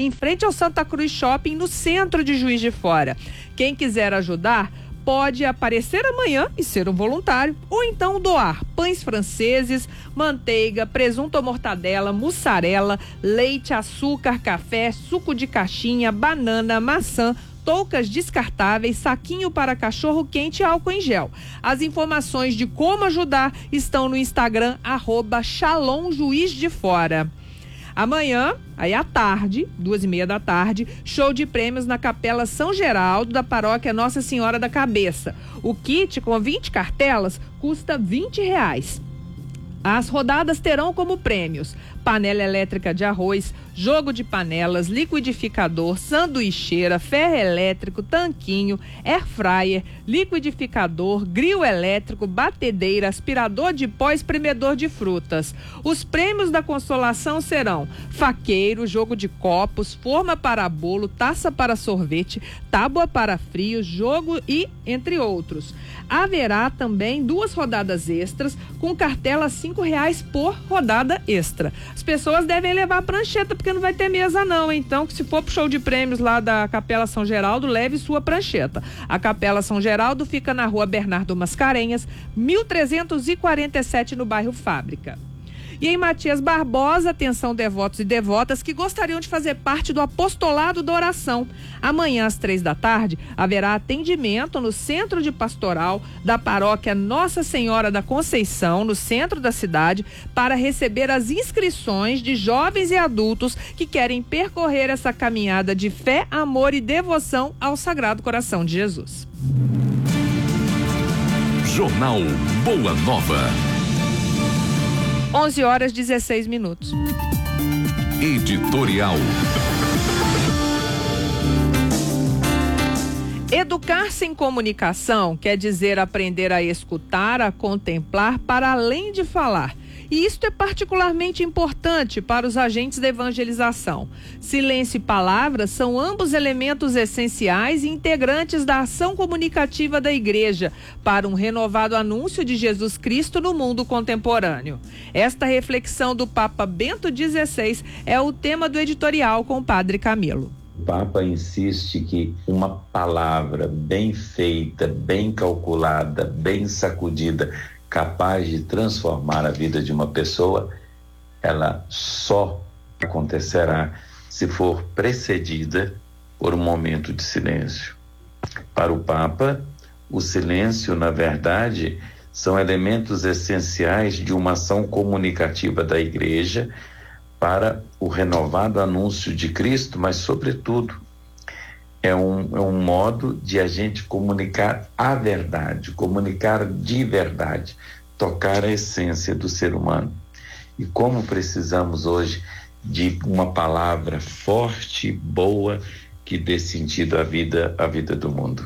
em frente ao Santa Cruz Shopping, no centro de Juiz de Fora. Quem quiser ajudar, pode aparecer amanhã e ser um voluntário, ou então doar pães franceses, manteiga, presunto ou mortadela, mussarela, leite, açúcar, café, suco de caixinha, banana, maçã, toucas descartáveis, saquinho para cachorro quente e álcool em gel. As informações de como ajudar estão no Instagram, @ShalomJuizDeFora. Amanhã, aí à tarde, 2:30 show de prêmios na Capela São Geraldo, da paróquia Nossa Senhora da Cabeça. O kit com 20 cartelas custa R$20. As rodadas terão como prêmios panela elétrica de arroz, jogo de panelas, liquidificador, sanduicheira, ferro elétrico, tanquinho, air fryer, liquidificador, grill elétrico, batedeira, aspirador de pó, espremedor de frutas. Os prêmios da consolação serão faqueiro, jogo de copos, forma para bolo, taça para sorvete, tábua para frios, jogo e entre outros. Haverá também 2 rodadas extras com cartela R$5 por rodada extra. As pessoas devem levar a prancheta, porque não vai ter mesa não, então se for pro show de prêmios lá da Capela São Geraldo, leve sua prancheta. A Capela São Geraldo fica na rua Bernardo Mascarenhas, 1347, no bairro Fábrica. E em Matias Barbosa, atenção devotos e devotas que gostariam de fazer parte do apostolado da oração. Amanhã às 15h haverá atendimento no Centro de Pastoral da Paróquia Nossa Senhora da Conceição, no centro da cidade, para receber as inscrições de jovens e adultos que querem percorrer essa caminhada de fé, amor e devoção ao Sagrado Coração de Jesus. Jornal Boa Nova. 11h16. Editorial. Educar-se em comunicação quer dizer aprender a escutar, a contemplar, para além de falar. E isto é particularmente importante para os agentes da evangelização. Silêncio e palavra são ambos elementos essenciais e integrantes da ação comunicativa da Igreja para um renovado anúncio de Jesus Cristo no mundo contemporâneo. Esta reflexão do Papa Bento XVI é o tema do editorial com o Padre Camilo. O Papa insiste que uma palavra bem feita, bem calculada, bem sacudida, capaz de transformar a vida de uma pessoa, ela só acontecerá se for precedida por um momento de silêncio. Para o Papa, o silêncio, na verdade, são elementos essenciais de uma ação comunicativa da Igreja para o renovado anúncio de Cristo, mas, sobretudo, é um modo de a gente comunicar a verdade, comunicar de verdade, tocar a essência do ser humano. E como precisamos hoje de uma palavra forte, boa, que dê sentido à vida do mundo.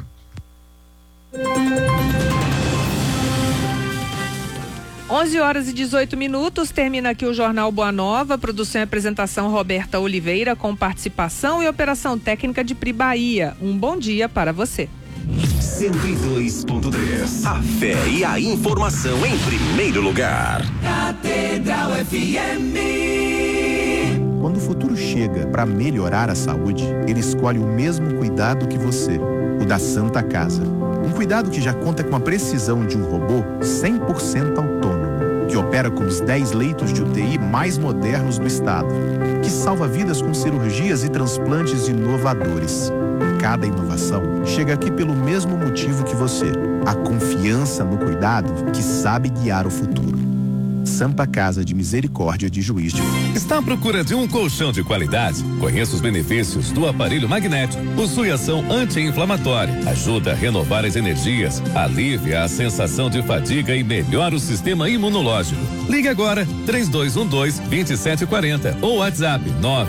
11h18, termina aqui o Jornal Boa Nova, produção e apresentação Roberta Oliveira, com participação e operação técnica de Pri Bahia. Um bom dia para você. 102.3. A fé e a informação em primeiro lugar. Catedral FM. Quando o futuro chega para melhorar a saúde, ele escolhe o mesmo cuidado que você, o da Santa Casa. Um cuidado que já conta com a precisão de um robô 100% autônomo, que opera com os 10 leitos de UTI mais modernos do estado, que salva vidas com cirurgias e transplantes inovadores. Cada inovação chega aqui pelo mesmo motivo que você, a confiança no cuidado que sabe guiar o futuro. Santa Casa de Misericórdia de Juiz de Fora. Está à procura de um colchão de qualidade? Conheça os benefícios do aparelho magnético. Possui ação anti-inflamatória, ajuda a renovar as energias, alivia a sensação de fadiga e melhora o sistema imunológico. Ligue agora 3212-2740 ou WhatsApp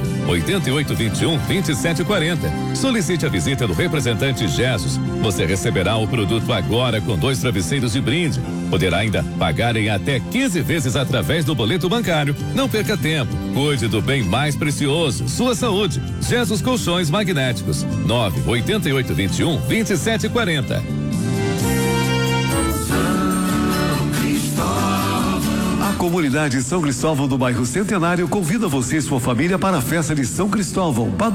98821-2740. Solicite a visita do representante Jesus. Você receberá o produto agora com 2 travesseiros de brinde. Poderá ainda pagar em até 15 vezes através do boleto bancário. Não perca tempo. Cuide do bem mais precioso, sua saúde. Jesus Colchões Magnéticos. 98821-2740. A comunidade São Cristóvão do bairro Centenário convida você e sua família para a festa de São Cristóvão,